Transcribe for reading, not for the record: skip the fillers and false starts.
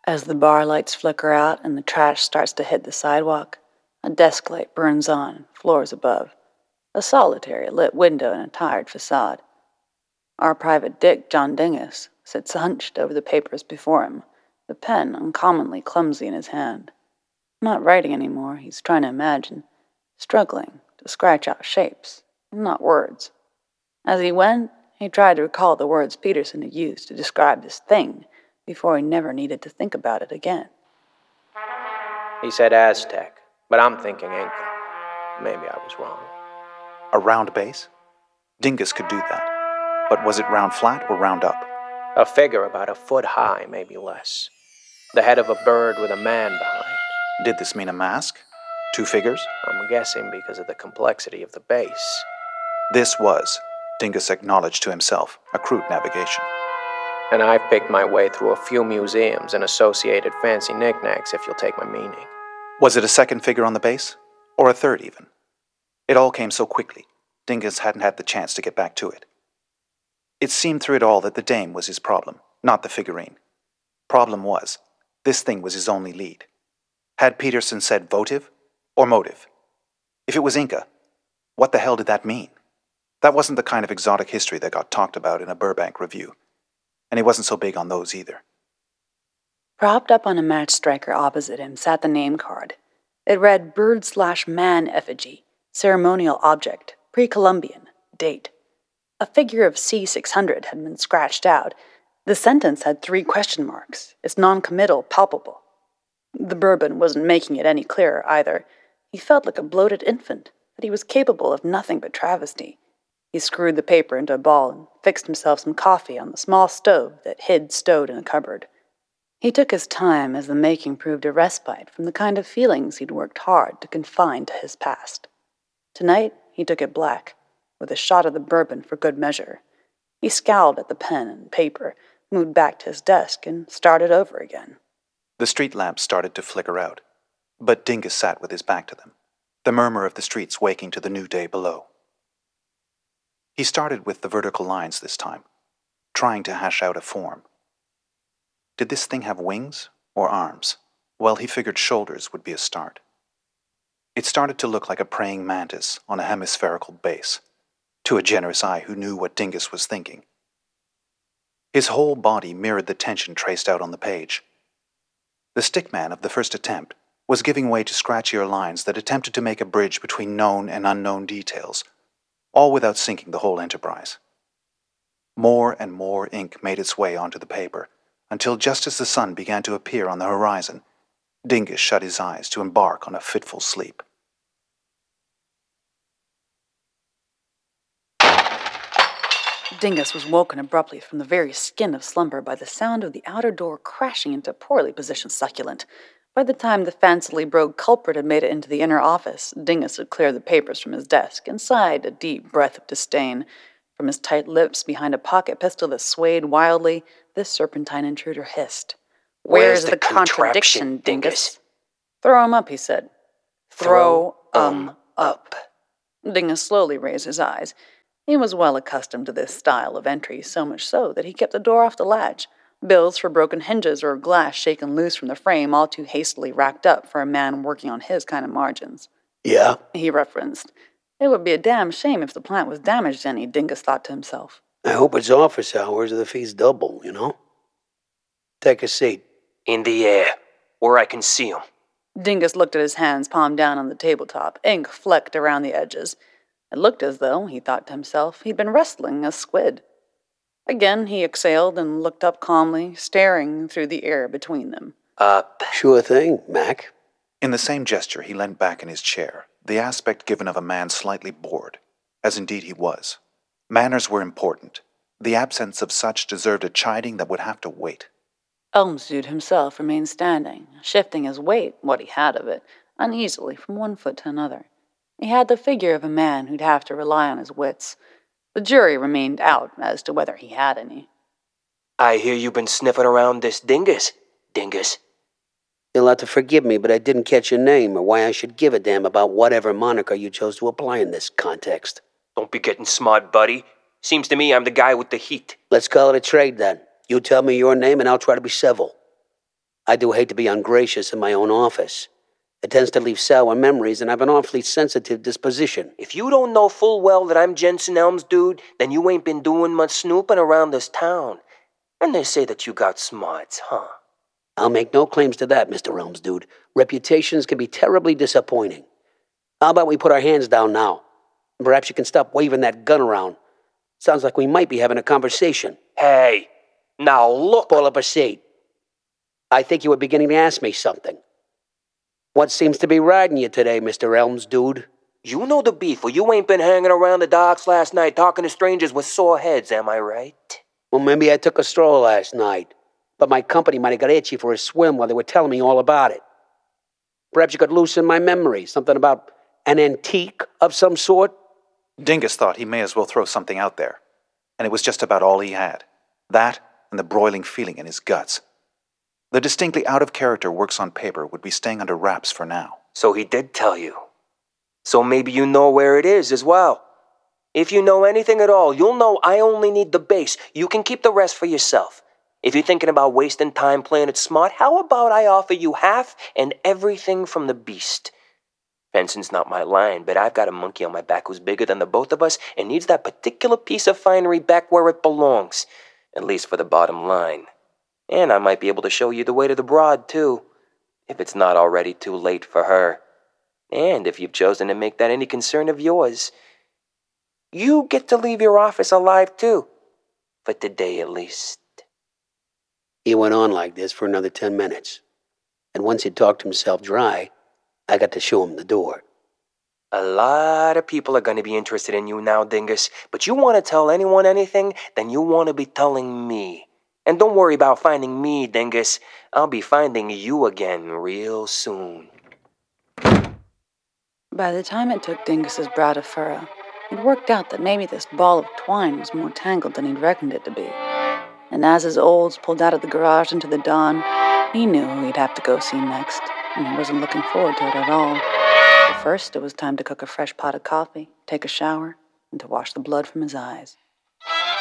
As the bar lights flicker out and the trash starts to hit the sidewalk, a desk light burns on, floors above, a solitary lit window in a tired facade. Our private dick, John Dingus, sits hunched over the papers before him, the pen uncommonly clumsy in his hand. Not writing anymore, he's trying to imagine, struggling to scratch out shapes, not words. As he went, he tried to recall the words Peterson had used to describe this thing before he never needed to think about it again. He said Aztec, but I'm thinking Inca. Maybe I was wrong. A round base? Dingus could do that. But was it round flat or round up? A figure about a foot high, maybe less. The head of a bird with a man behind. Did this mean a mask? 2 figures? I'm guessing because of the complexity of the base. This was, Dingus acknowledged to himself, a crude navigation. And I've picked my way through a few museums and associated fancy knickknacks, if you'll take my meaning. Was it a second figure on the base? Or a third, even? It all came so quickly, Dingus hadn't had the chance to get back to it. It seemed through it all that the dame was his problem, not the figurine. Problem was, this thing was his only lead. Had Peterson said votive or motive? If it was Inca, what the hell did that mean? That wasn't the kind of exotic history that got talked about in a Burbank review. And he wasn't so big on those either. Propped up on a match striker opposite him sat the name card. It read bird/man effigy, ceremonial object, pre-Columbian, date. A figure of C600 had been scratched out. The sentence had 3 question marks, its non-committal palpable. The bourbon wasn't making it any clearer either. He felt like a bloated infant, that he was capable of nothing but travesty. He screwed the paper into a ball and fixed himself some coffee on the small stove that hid stowed in a cupboard. He took his time as the making proved a respite from the kind of feelings he'd worked hard to confine to his past. Tonight, he took it black, with a shot of the bourbon for good measure. He scowled at the pen and paper, moved back to his desk, and started over again. The street lamps started to flicker out, but Dingus sat with his back to them, the murmur of the streets waking to the new day below. He started with the vertical lines this time, trying to hash out a form. Did this thing have wings or arms? Well, he figured shoulders would be a start. It started to look like a praying mantis on a hemispherical base, to a generous eye who knew what Dingus was thinking. His whole body mirrored the tension traced out on the page. The stickman of the first attempt was giving way to scratchier lines that attempted to make a bridge between known and unknown details, all without sinking the whole enterprise. More and more ink made its way onto the paper, until just as the sun began to appear on the horizon, Dingus shut his eyes to embark on a fitful sleep. Dingus was woken abruptly from the very skin of slumber by the sound of the outer door crashing into a poorly positioned succulent. By the time the fancily brogue culprit had made it into the inner office, Dingus had cleared the papers from his desk and sighed a deep breath of disdain. From his tight lips behind a pocket pistol that swayed wildly, this serpentine intruder hissed. "Where's the contradiction, Dingus?" "Throw 'em up," he said. "Throw 'em up." Dingus slowly raised his eyes. He was well accustomed to this style of entry, so much so that he kept the door off the latch, bills for broken hinges or glass shaken loose from the frame all too hastily racked up for a man working on his kind of margins. "Yeah?" he referenced. It would be a damn shame if the plant was damaged any, Dingus thought to himself. "I hope it's office hours or the fee's double, you know? Take a seat." "In the air, where I can see 'em." Dingus looked at his hands, palm down on the tabletop, ink flecked around the edges. It looked as though, he thought to himself, he'd been wrestling a squid. Again he exhaled and looked up calmly, staring through the air between them. "Up." "Sure thing, Mac." In the same gesture, he leant back in his chair, the aspect given of a man slightly bored, as indeed he was. Manners were important. The absence of such deserved a chiding that would have to wait. Elmsdude himself remained standing, shifting his weight, what he had of it, uneasily from one foot to another. He had the figure of a man who'd have to rely on his wits. The jury remained out as to whether he had any. "I hear you've been sniffing around this Dingus. Dingus." "You'll have to forgive me, but I didn't catch your name or why I should give a damn about whatever moniker you chose to apply in this context." "Don't be getting smart, buddy. Seems to me I'm the guy with the heat." "Let's call it a trade, then. You tell me your name and I'll try to be civil." I do hate to be ungracious in my own office. It tends to leave sour memories, and I have an awfully sensitive disposition. If you don't know full well that I'm Jensen Elms, dude, then you ain't been doing much snooping around this town. And they say that you got smarts, huh? I'll make no claims to that, Mr. Elms, dude. Reputations can be terribly disappointing. How about we put our hands down now? And perhaps you can stop waving that gun around. Sounds like we might be having a conversation. Hey, now look. Pull up a seat. I think you were beginning to ask me something. What seems to be riding you today, Mr. Elms, dude? You know the beef, or you ain't been hanging around the docks last night talking to strangers with sore heads, am I right? Well, maybe I took a stroll last night, but my company might have got itchy for a swim while they were telling me all about it. Perhaps you could loosen my memory, something about an antique of some sort? Dingus thought he may as well throw something out there, and it was just about all he had. That and the broiling feeling in his guts. The distinctly out-of-character works on paper would be staying under wraps for now. So he did tell you. So maybe you know where it is as well. If you know anything at all, you'll know I only need the base. You can keep the rest for yourself. If you're thinking about wasting time playing it smart, how about I offer you half and everything from the beast? Fencing's not my line, but I've got a monkey on my back who's bigger than the both of us and needs that particular piece of finery back where it belongs, at least for the bottom line. And I might be able to show you the way to the broad, too, if it's not already too late for her. And if you've chosen to make that any concern of yours, you get to leave your office alive, too. For today, at least. He went on like this for another 10 minutes. And once he'd talked himself dry, I got to show him the door. A lot of people are going to be interested in you now, Dingus. But you want to tell anyone anything, then you want to be telling me. And don't worry about finding me, Dingus. I'll be finding you again real soon. By the time it took Dingus's brow to furrow, it worked out that maybe this ball of twine was more tangled than he'd reckoned it to be. And as his olds pulled out of the garage into the dawn, he knew who he'd have to go see next, and he wasn't looking forward to it at all. But first, it was time to cook a fresh pot of coffee, take a shower, and to wash the blood from his eyes.